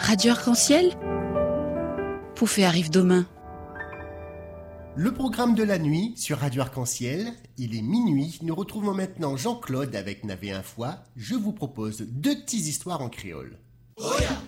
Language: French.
Radio Arc-en-Ciel, Poufé arrive demain. Le programme de la nuit sur Radio Arc-en-Ciel, il est minuit. Nous retrouvons maintenant Jean-Claude avec Navé un fois. Je vous propose 2 petites histoires en créole.